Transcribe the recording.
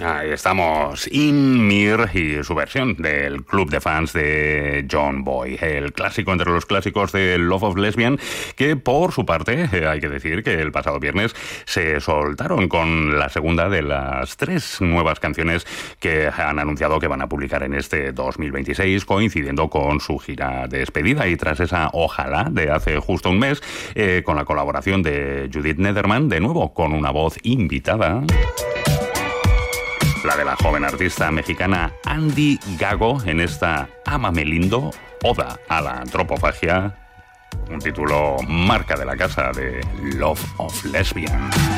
Ahí estamos, In Mir y su versión del club de fans de John Boy, el clásico entre los clásicos de Love of Lesbian, que por su parte, hay que decir que el pasado viernes se soltaron con la segunda de las 3 nuevas canciones que han anunciado que van a publicar en este 2026, coincidiendo con su gira de despedida, y tras esa ojalá de hace justo un mes, con la colaboración de Judith Nederman, de nuevo con una voz invitada, la de la joven artista mexicana Andy Gago, en esta Ámame Lindo, oda a la antropofagia, un título marca de la casa de Love of Lesbian.